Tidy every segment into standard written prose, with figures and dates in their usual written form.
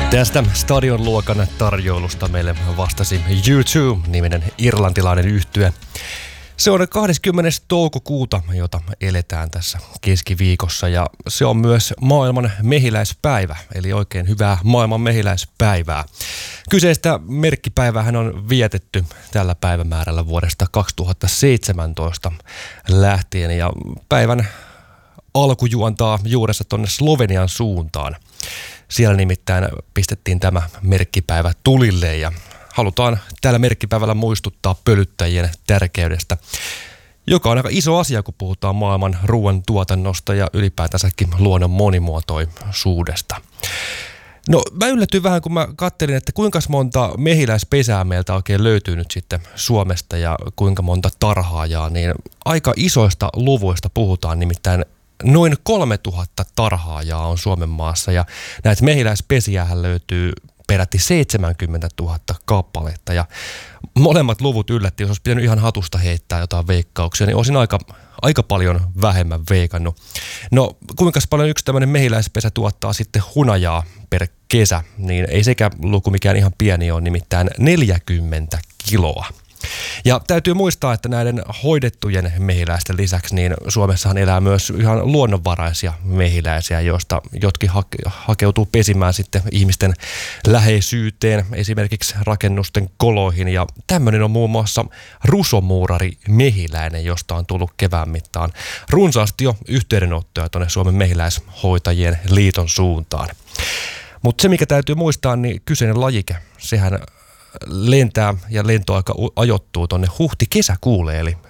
Tästä stadionluokan tarjoilusta meille vastasi U2-niminen irlantilainen yhtye. Se on 20. toukokuuta, jota eletään tässä keskiviikossa, ja se on myös maailman mehiläispäivä, eli oikein hyvää maailman mehiläispäivää. Kyseistä merkkipäiväähän on vietetty tällä päivämäärällä vuodesta 2017 lähtien, ja päivän alku juontaa juuressa tuonne Slovenian suuntaan. Siellä nimittäin pistettiin tämä merkkipäivä tulille ja halutaan tällä merkkipäivällä muistuttaa pölyttäjien tärkeydestä, joka on aika iso asia, kun puhutaan maailman ruoan tuotannosta ja ylipäätänsäkin luonnon monimuotoisuudesta. No, mä yllätyin vähän, kun mä katselin, että kuinka monta mehiläispesää meiltä oikein löytyy nyt sitten Suomesta ja kuinka monta tarhaajaa, niin aika isoista luvuista puhutaan, nimittäin noin 3000 tarhaajaa on Suomen maassa ja näitä mehiläispesiähän löytyy peräti 70 000 kappaletta ja molemmat luvut yllätti, jos olisi pitänyt ihan hatusta heittää jotain veikkauksia, niin olisin aika paljon vähemmän veikannut. No, kuinka paljon yksi tämmöinen mehiläispesä tuottaa sitten hunajaa per kesä, niin ei sekä luku mikään ihan pieni ole, nimittäin 40 kiloa. Ja täytyy muistaa, että näiden hoidettujen mehiläisten lisäksi niin Suomessahan elää myös ihan luonnonvaraisia mehiläisiä, joista jotkin hakeutuu pesimään sitten ihmisten läheisyyteen, esimerkiksi rakennusten koloihin. Ja tämmöinen on muun muassa rusomuurari mehiläinen, josta on tullut kevään mittaan runsaasti jo yhteydenottoja tuonne Suomen mehiläishoitajien liiton suuntaan. Mutta se, mikä täytyy muistaa, niin kyseinen lajike, sehän lentää ja lentoaika ajoittuu tuonne huhti-kesäkuulle, eli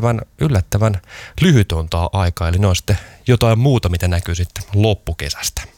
yllättävän lyhyt on tämä aika, eli ne on sitten jotain muuta, mitä näkyy sitten loppukesästä.